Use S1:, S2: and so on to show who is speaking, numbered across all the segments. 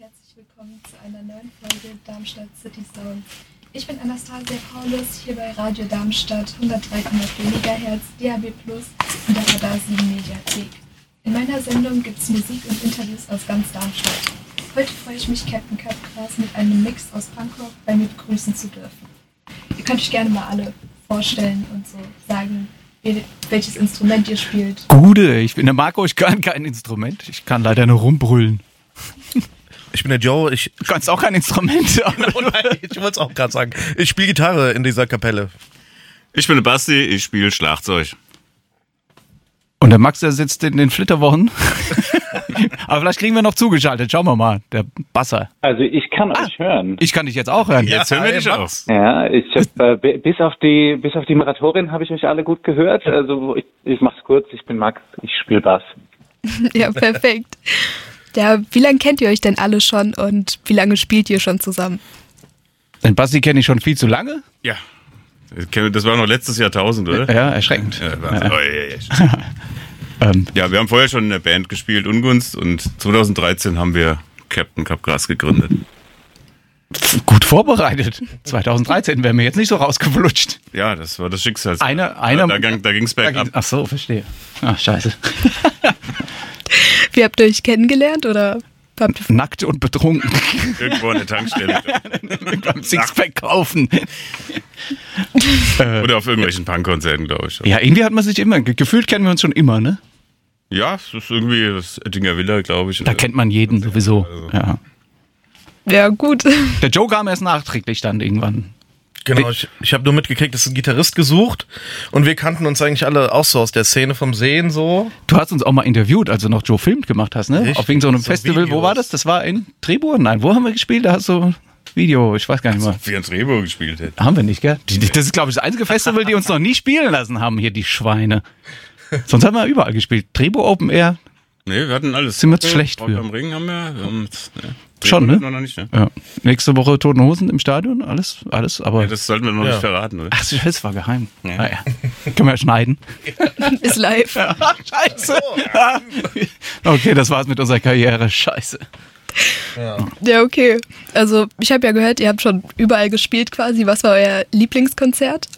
S1: herzlich willkommen zu einer neuen Folge Darmstadt City Sounds. Ich bin Anastasia Paulus, hier bei Radio Darmstadt 103,4 MHz, DAB+ und der Radar 7 Mediathek. In meiner Sendung gibt es Musik und Interviews aus ganz Darmstadt. Heute freue ich mich, Captain Cupcast mit einem Mix aus Punkrock bei mir begrüßen zu dürfen. Ihr könnt euch gerne mal alle vorstellen und so sagen, welches Instrument ihr spielt.
S2: Gute, ich bin der Marco, ich kann kein Instrument. Ich kann leider nur rumbrüllen.
S3: Ich bin der Joe,
S2: Du kannst auch kein Instrument.
S3: Oh nein, ich wollte es auch gerade sagen. Ich spiele Gitarre in dieser Kapelle.
S4: Ich bin der Basti, ich spiele Schlagzeug.
S2: Und der Max, der sitzt in den Flitterwochen. Aber vielleicht kriegen wir noch zugeschaltet. Schauen wir mal, der Basser.
S5: Also ich kann euch hören.
S2: Ich kann dich jetzt auch hören.
S4: Jetzt hören wir dich auch.
S5: Ja, ich habe bis auf die Moderatorin habe ich euch alle gut gehört. Also ich mach's kurz. Ich bin Max, ich spiele Bass.
S1: Ja, perfekt. Ja, wie lange kennt ihr euch denn alle schon und wie lange spielt ihr schon zusammen?
S2: Den Basti kenne ich schon viel zu lange.
S4: Ja. Das war noch letztes Jahrtausend, oder?
S2: Ja, erschreckend.
S4: Ja, wir haben vorher schon in der Band gespielt, Ungunst, und 2013 haben wir Captain Cupcast gegründet.
S2: Gut vorbereitet. 2013 wären wir jetzt nicht so rausgeflutscht.
S4: Ja, das war das Schicksal.
S2: Einer,
S4: da ging's bergab.
S2: Ach so, verstehe. Ach, scheiße.
S1: Wie habt ihr euch kennengelernt oder habt ihr...
S2: Nackt und betrunken.
S4: Irgendwo an der Tankstelle.
S2: Beim Sixpack kaufen.
S4: Oder auf irgendwelchen Punkkonzerten, glaube ich.
S2: Ja, irgendwie hat man sich immer, gefühlt kennen wir uns schon immer, ne?
S4: Ja, das ist irgendwie das Ettinger Villa, glaube ich.
S2: Da kennt man jeden sowieso. Ja.
S1: Ja, gut.
S2: Der Joe kam erst nachträglich dann irgendwann.
S3: Genau, ich habe nur mitgekriegt, es ist ein Gitarrist gesucht und wir kannten uns eigentlich alle auch so aus der Szene vom Sehen so.
S2: Du hast uns auch mal interviewt, als du noch Joe Filmt gemacht hast, ne?
S3: Richtig,
S2: auf wegen so einem
S3: so
S2: Festival.
S3: Videos.
S2: Wo war das? Das war in Treburg? Nein, wo haben wir gespielt? Da hast du Video, ich weiß gar nicht mehr.
S4: Wir in Trebo gespielt hätten.
S2: Haben wir nicht, gell? Das ist, glaube ich, das einzige Festival, die uns noch nie spielen lassen haben, hier die Schweine. Sonst haben wir überall gespielt. Treburg Open Air.
S4: Nee, wir hatten alles.
S2: Sind wir zu schlecht
S4: Rock
S2: für.
S4: am Ring haben wir.
S2: Schon, ne?
S4: Noch nicht, ne?
S2: Ja. Nächste Woche Toten Hosen im Stadion, alles, aber...
S4: Ja, das sollten wir noch nicht verraten, oder?
S2: Ach, das war geheim.
S4: Ja.
S2: Ah, ja. Können wir ja schneiden.
S1: Ist live.
S2: Scheiße. Okay, das war's mit unserer Karriere. Scheiße.
S1: Ja, okay. Also ich habe ja gehört, ihr habt schon überall gespielt quasi. Was war euer Lieblingskonzert?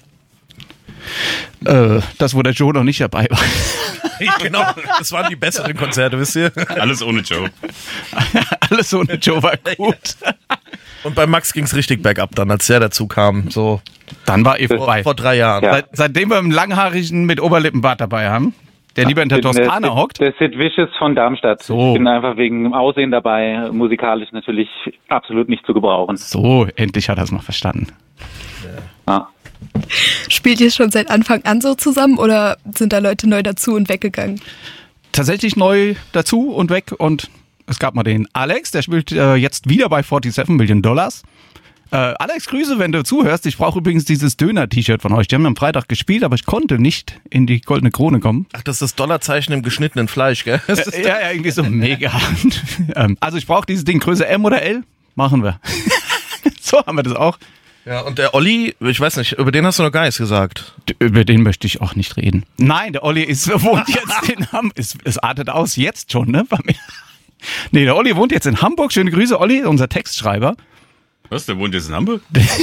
S2: Das, wo der Joe noch nicht dabei war.
S3: Genau, das waren die besseren Konzerte, wisst ihr?
S4: Alles ohne Joe.
S2: Alles ohne Joe war gut.
S3: Und bei Max ging's richtig bergab dann, als der dazu kam, so
S2: Dann war vorbei.
S3: vor 3 Jahren.
S5: Ja.
S2: Seitdem wir einen Langhaarigen mit Oberlippenbart dabei haben, der lieber in der Toskana hockt.
S5: Der Sid Vicious von Darmstadt.
S2: So.
S5: Ich bin einfach wegen dem Aussehen dabei, musikalisch natürlich absolut nicht zu gebrauchen.
S2: So, endlich hat er es mal verstanden.
S5: Ja.
S1: Spielt ihr schon seit Anfang an so zusammen oder sind da Leute neu dazu und weggegangen?
S2: Tatsächlich neu dazu und weg, und es gab mal den Alex, der spielt jetzt wieder bei 47 Million Dollars. Alex, Grüße, wenn du zuhörst. Ich brauche übrigens dieses Döner-T-Shirt von euch. Die haben am Freitag gespielt, aber ich konnte nicht in die Goldene Krone kommen.
S3: Ach, das ist das Dollarzeichen im geschnittenen Fleisch, gell?
S2: Ja, irgendwie so mega. Also ich brauche dieses Ding, Größe M oder L, machen wir. So haben wir das auch.
S3: Ja, und der Olli, ich weiß nicht, über den hast du noch gar nichts gesagt.
S2: Über den möchte ich auch nicht reden. Nein, der Olli wohnt jetzt in Hamburg. Es artet aus jetzt schon, ne? Bei mir. Nee, der Olli wohnt jetzt in Hamburg. Schöne Grüße, Olli, unser Textschreiber.
S4: Was, der wohnt jetzt in Hamburg?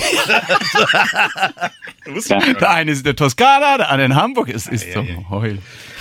S2: Der eine ist in der Toskana, der andere in Hamburg. Es ist so heul.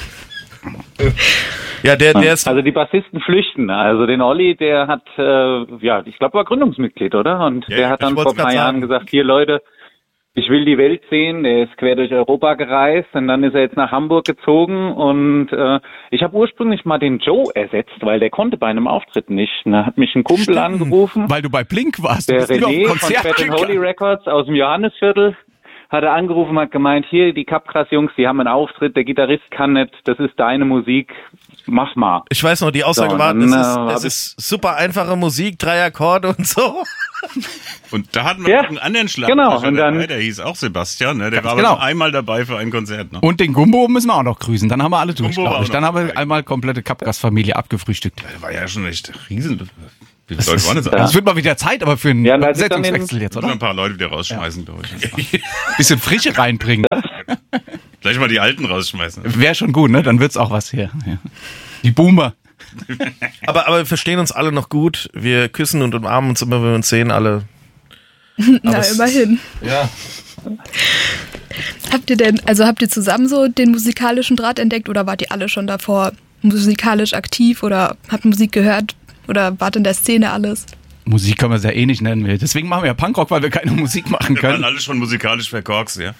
S3: Ja, der ist...
S5: Also die Bassisten flüchten. Also den Olli, der hat, ich glaube, war Gründungsmitglied, oder? Und
S4: Ja,
S5: der hat dann
S3: ich
S5: vor
S3: wollt's
S5: ein paar
S3: grad
S5: Jahren
S3: sagen.
S5: gesagt, hier Leute, ich will die Welt sehen. Der ist quer durch Europa gereist und dann ist er jetzt nach Hamburg gezogen und ich habe ursprünglich mal den Joe ersetzt, weil der konnte bei einem Auftritt nicht. Da hat mich ein Kumpel angerufen,
S2: Weil du bei Blink warst. Du
S5: der
S2: bist lieber auf
S5: René
S2: ein
S5: von
S2: Konzert
S5: Fat and Holy
S2: gegangen.
S5: Records aus dem Johannesviertel. Hat er angerufen, hat gemeint, hier, die Cupcast-Jungs, die haben einen Auftritt, der Gitarrist kann nicht, das ist deine Musik, mach mal.
S3: Ich weiß noch, die Aussage
S5: So,
S3: war,
S5: dann,
S3: das ist super einfache Musik, 3 Akkorde und so.
S4: Und da hatten wir
S5: Ja,
S4: noch einen anderen Schlag.
S5: genau, und dann-
S4: Der hieß auch Sebastian, ne? Der war
S2: genau.
S4: aber nur einmal dabei für ein Konzert. Ne?
S2: Und den Gumbo müssen wir auch noch grüßen. Dann haben wir alle durch,
S4: Gumbo
S2: glaube
S4: war
S2: ich.
S4: auch
S2: Dann
S4: noch
S2: haben wir
S4: dabei.
S2: einmal komplette Cupgast-Familie abgefrühstückt.
S4: Der war ja schon echt riesen. Wie soll ich das
S2: Es wird mal wieder Zeit, aber für einen
S5: Ja, da ist dann
S2: Besetzungswechsel jetzt,
S4: Müssen wir
S2: oder?
S4: ein paar Leute wieder rausschmeißen, glaube ich.
S2: Bisschen Frische reinbringen.
S4: Gleich mal die Alten rausschmeißen.
S2: Wäre schon gut, ne? Dann wird's auch was hier. Ja. Die Boomer.
S3: Aber wir verstehen uns alle noch gut. Wir küssen und umarmen uns immer, wenn wir uns sehen, alle.
S6: Na, immerhin.
S3: Ja.
S6: Habt ihr zusammen so den musikalischen Draht entdeckt oder wart ihr alle schon davor musikalisch aktiv oder habt Musik gehört oder wart in der Szene alles?
S2: Musik können wir es ja eh nicht nennen. Deswegen machen wir ja Punkrock, weil wir keine Musik machen
S4: Wir
S2: können.
S4: waren alle schon musikalisch verkorkst, ja.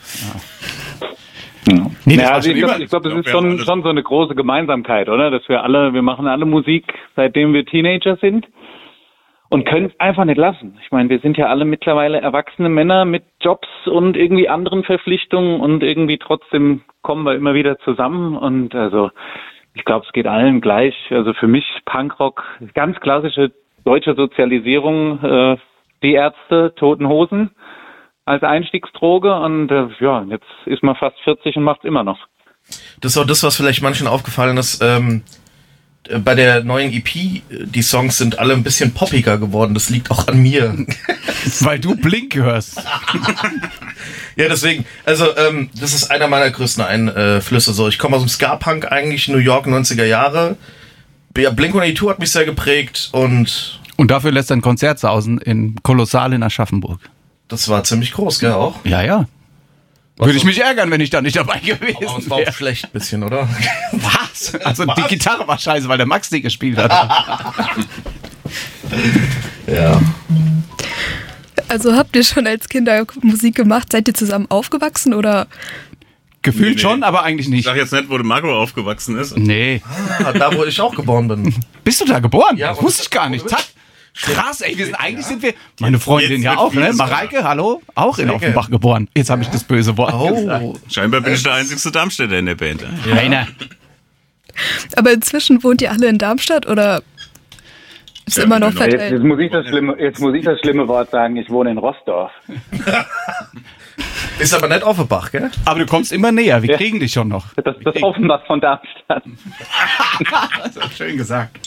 S2: Nee,
S5: Ja, also ich glaube, es ist schon so eine große Gemeinsamkeit, oder? Dass wir machen alle Musik, seitdem wir Teenager sind und können es einfach nicht lassen. Ich meine, wir sind ja alle mittlerweile erwachsene Männer mit Jobs und irgendwie anderen Verpflichtungen und irgendwie trotzdem kommen wir immer wieder zusammen und also ich glaube, es geht allen gleich. Also für mich Punkrock, ganz klassische deutsche Sozialisierung, die Ärzte, Toten Hosen als Einstiegsdroge und jetzt ist man fast 40 und macht es immer noch.
S3: Das ist auch das, was vielleicht manchen aufgefallen ist. Bei der neuen EP, die Songs sind alle ein bisschen poppiger geworden. Das liegt auch an mir.
S2: Weil du Blink hörst.
S3: Ja, deswegen. Also, das ist einer meiner größten Einflüsse. So, ich komme aus dem Ska-Punk eigentlich, New York, 90er Jahre. Ja, Blink-182 hat mich sehr geprägt und
S2: dafür lässt er ein Konzert sausen in Kolossal in Aschaffenburg.
S3: das war ziemlich groß, gell, auch?
S2: Ja. Würde ich mich ärgern, wenn ich da nicht dabei gewesen
S3: Aber es war auch
S2: wäre.
S3: schlecht ein bisschen, oder?
S2: Was? Also die Gitarre war scheiße, weil der Max die gespielt hat.
S3: Ja.
S6: Also habt ihr schon als Kinder Musik gemacht? Seid ihr zusammen aufgewachsen oder?
S2: Gefühlt
S4: Nee.
S2: schon, aber eigentlich
S4: Ich
S2: nicht.
S4: sag jetzt nicht, wo der Marco aufgewachsen ist.
S2: Nee.
S3: Da, wo ich auch geboren bin.
S2: Bist du da geboren?
S3: Ja,
S2: das
S3: und-
S2: wusste ich gar nicht. Zack. Krass, ey, sind wir, meine Freundin
S4: Jetzt
S2: ja
S4: wird
S2: auch, ne?
S4: vieles
S2: Mareike, hallo? Auch in
S3: Sehr
S2: Offenbach geboren. Jetzt habe ich das böse Wort gesagt.
S3: Oh.
S4: Scheinbar bin ich der einzigste Darmstädter in der Band. Ja.
S2: Rainer.
S6: Aber inzwischen wohnt ihr alle in Darmstadt oder ist
S4: Ja,
S6: immer noch
S4: genau.
S5: Jetzt
S6: verteilt?
S5: muss ich das schlimme Wort sagen, ich wohne in Rossdorf.
S3: Ist aber nicht Offenbach, gell?
S2: Aber du kommst immer näher, wir
S5: Ja.
S2: kriegen dich schon noch.
S5: Das Offenbach von Darmstadt.
S2: Schön gesagt.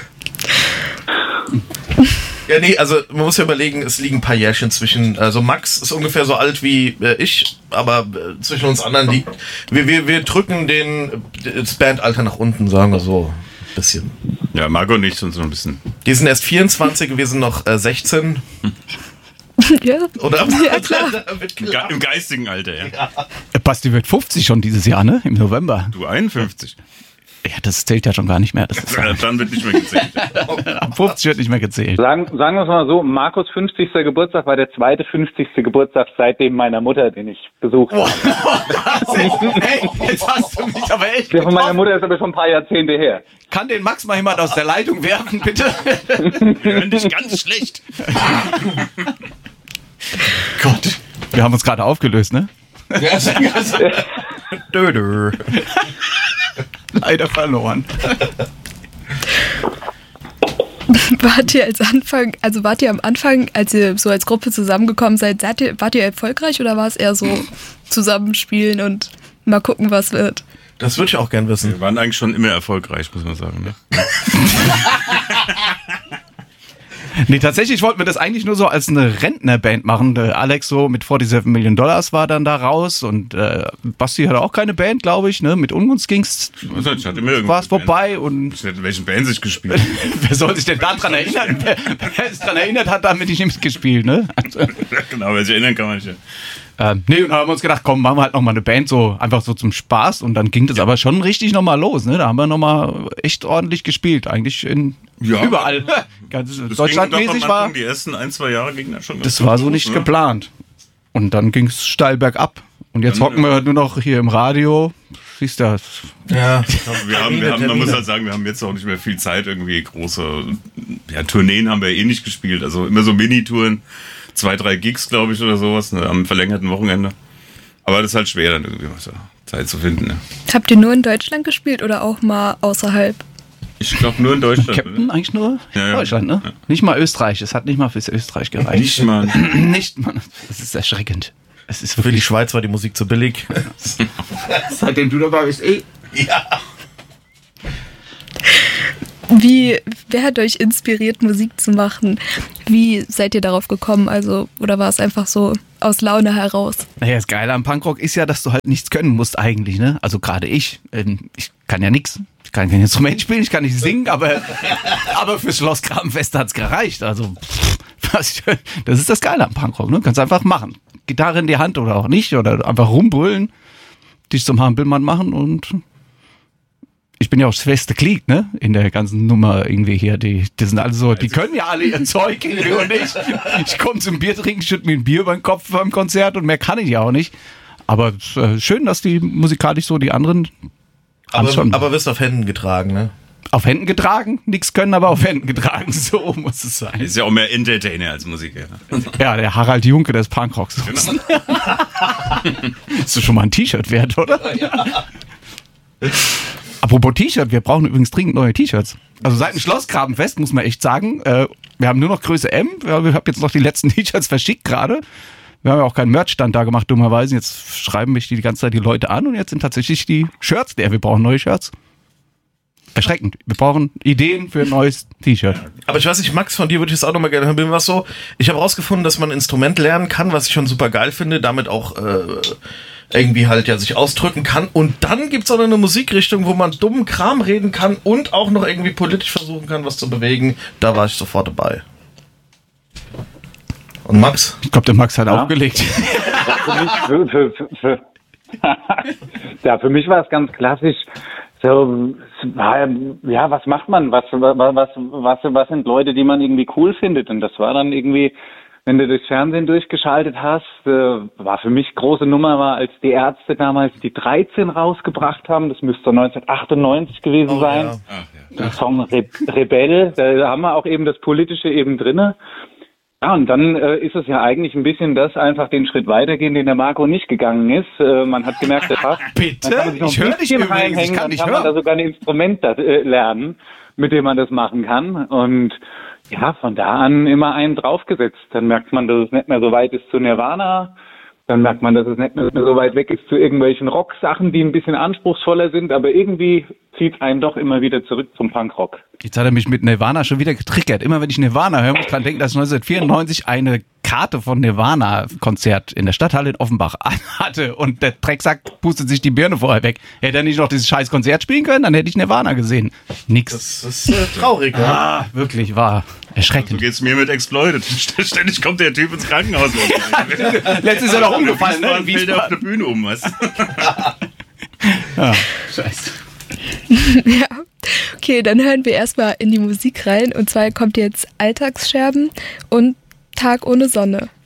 S3: Ja, nee, also man muss ja überlegen, es liegen ein paar Jährchen zwischen, also Max ist ungefähr so alt wie ich, aber zwischen uns anderen liegt, wir drücken das Bandalter nach unten, sagen wir so, ein bisschen.
S4: Ja, Marco nicht, sonst noch ein bisschen.
S3: Die sind erst 24, wir sind noch 16,
S6: Ja.
S3: oder?
S6: Ja, klar.
S4: Im geistigen Alter, ja.
S2: Basti wird 50 schon dieses Jahr, ne? Im November.
S4: Du 51.
S2: Ja, das zählt ja schon gar nicht mehr. Das ist,
S4: Dann wird nicht mehr gezählt.
S2: ab 50 wird nicht mehr gezählt.
S5: Sagen wir es mal so, Markus 50. Geburtstag war der zweite 50. Geburtstag seitdem meiner Mutter, den ich besucht habe.
S2: Hey, jetzt hast du mich aber echt
S5: Der von meiner
S2: getroffen.
S5: Mutter ist aber schon ein paar Jahrzehnte her.
S2: Kann den Max mal jemand aus der Leitung werfen, bitte?
S4: Wir hören dich ganz schlecht.
S2: Gott. Wir haben uns gerade aufgelöst, ne?
S3: Dödö.
S2: Leider verloren.
S6: Wart ihr am Anfang, als ihr so als Gruppe zusammengekommen seid, wart ihr erfolgreich oder war es eher so zusammenspielen und mal gucken, was wird?
S3: Das würde ich auch gern wissen.
S4: Wir waren eigentlich schon immer erfolgreich, muss man sagen. Ne?
S2: Nee, tatsächlich wollten wir das eigentlich nur so als eine Rentnerband machen. Der Alex so mit $47 Million war dann da raus und Basti hatte auch keine Band, glaube ich. Ne? Mit Ungunst ging's,
S4: Also, ich hatte immer irgendwie
S2: war es
S4: eine Band.
S2: vorbei und
S4: Ich weiß nicht, in welchen Bands ich gespielt habe.
S2: wer soll sich denn daran erinnern? Wer sich daran erinnert hat, damit ich nicht mitgespielt, ne? Also,
S4: Ja, genau, wer sich erinnern kann man nicht.
S2: nee, und dann haben wir uns gedacht, komm, machen wir halt nochmal eine Band, so einfach so zum Spaß. Und dann ging das aber schon richtig nochmal los, ne? Da haben wir nochmal echt ordentlich gespielt. Eigentlich überall. Ganz
S4: Das
S2: deutschlandmäßig
S4: ging doch am
S2: war.
S4: Anfang, die ersten 1-2 Jahre gingen das schon.
S2: Das
S4: ganz
S2: war so
S4: gut,
S2: nicht
S4: ne?
S2: geplant. Und dann ging es steil bergab. Und jetzt hocken wir nur noch hier im Radio. Siehst du,
S3: Ja.
S4: Man muss halt sagen, wir haben jetzt auch nicht mehr viel Zeit, irgendwie große Tourneen haben wir eh nicht gespielt. Also immer so Minitouren, 2-3 Gigs, glaube ich, oder sowas, ne, am verlängerten Wochenende. Aber das ist halt schwer, dann irgendwie was Zeit zu finden. Ne?
S6: Habt ihr nur in Deutschland gespielt oder auch mal außerhalb?
S4: Ich glaube nur in Deutschland.
S2: Captain eigentlich nur
S4: Ja, ja.
S2: Deutschland, ne?
S4: Ja.
S2: Nicht mal Österreich. Es hat nicht mal fürs Österreich gereicht.
S4: Nicht mal.
S2: Nicht mal. Das ist erschreckend. Es ist
S3: Für die
S2: wirklich.
S3: Schweiz war die Musik zu billig.
S2: Seitdem du dabei bist,
S3: Ja.
S6: Wer hat euch inspiriert, Musik zu machen? Wie seid ihr darauf gekommen? Also, oder war es einfach so aus Laune heraus?
S2: Naja, das Geile am Punkrock ist ja, dass du halt nichts können musst eigentlich, ne? Also gerade ich. Ich kann ja nichts. Ich kann kein Instrument spielen, ich kann nicht singen, aber fürs Schloss Grabenfest hat's gereicht. Also, das ist das Geile am Punkrock, ne? Kannst einfach machen. Gitarre in die Hand oder auch nicht, oder einfach rumbrüllen, dich zum Hampelmann machen und ich bin ja auch das feste Glied, ne? In der ganzen Nummer irgendwie hier. Die sind alle so, die können ja alle ihr Zeug irgendwie und ich komme zum Bier trinken, schütte mir ein Bier über den Kopf beim Konzert und mehr kann ich ja auch nicht. Aber schön, dass die musikalisch so die anderen
S3: aber wirst auf Händen getragen, ne?
S2: Auf Händen getragen, nichts können, aber auf Händen getragen, so muss es sein.
S4: Ist ja auch mehr Entertainer als Musiker.
S2: Ja, der Harald Junke des Punkrocks. Genau. Ist das schon mal ein T-Shirt wert, oder? Ja. Apropos T-Shirt, wir brauchen übrigens dringend neue T-Shirts. Also seit dem Schlossgrabenfest muss man echt sagen, wir haben nur noch Größe M. Ich habe jetzt noch die letzten T-Shirts verschickt gerade. Wir haben ja auch keinen Merchstand da gemacht, dummerweise. Jetzt schreiben mich die ganze Zeit die Leute an und jetzt sind tatsächlich die Shirts leer. Wir brauchen neue Shirts. Erschreckend. Wir brauchen Ideen für ein neues T-Shirt.
S3: Aber ich weiß nicht, Max, von dir würde ich jetzt auch nochmal gerne hören. Was so? Ich habe rausgefunden, dass man ein Instrument lernen kann, was ich schon super geil finde, damit auch irgendwie halt ja sich ausdrücken kann. Und dann gibt's auch noch eine Musikrichtung, wo man dummen Kram reden kann und auch noch irgendwie politisch versuchen kann, was zu bewegen. Da war ich sofort dabei. Und Max?
S2: Ich glaube, der Max hat aufgelegt.
S5: Ja, für mich war es ganz klassisch. So, ja, was macht man? Was sind Leute, die man irgendwie cool findet? Und das war dann irgendwie, wenn du das Fernsehen durchgeschaltet hast, war für mich große Nummer, war, als die Ärzte damals die 13 rausgebracht haben. Das müsste 1998 gewesen sein.
S3: Ja.
S5: Der Song Rebell, da haben wir auch eben das Politische eben drinne. Ja, und dann ist es ja eigentlich ein bisschen das, einfach den Schritt weitergehen, den der Marco nicht gegangen ist. Man hat gemerkt, der passt.
S2: Bitte?
S5: Dann kann man sich noch
S2: Ich höre dich übrigens,
S5: reinhängen,
S2: ich kann
S5: dann
S2: nicht
S5: kann
S2: hören.
S5: man da sogar ein Instrument lernen, mit dem man das machen kann. Und ja, von da an immer einen draufgesetzt. Dann merkt man, dass es nicht mehr so weit ist zu Nirvana. Dann merkt man, dass es nicht mehr so weit weg ist zu irgendwelchen Rock-Sachen, die ein bisschen anspruchsvoller sind. Aber irgendwie zieht einen doch immer wieder zurück zum Punkrock.
S2: Jetzt hat er mich mit Nirvana schon wieder getriggert. Immer wenn ich Nirvana höre, muss ich dran denken, dass ich 1994 eine Karte von Nirvana-Konzert in der Stadthalle in Offenbach hatte und der Drecksack pustet sich die Birne vorher weg. Hätte er nicht noch dieses scheiß Konzert spielen können, dann hätte ich Nirvana gesehen. Nix.
S3: Das ist traurig, ne?
S2: Ah, wirklich, war
S4: So
S2: erschreckend.
S4: geht's mir mit Exploited. Ständig kommt der Typ ins Krankenhaus.
S2: Letztes Jahr doch umgefallen, ne?
S4: Dann fällt er auf der Bühne um, weißt du?
S2: Ja, scheiße.
S6: Ja, okay, dann hören wir erstmal in die Musik rein. Und zwar kommt jetzt Alltagsscherben und Tag ohne Sonne.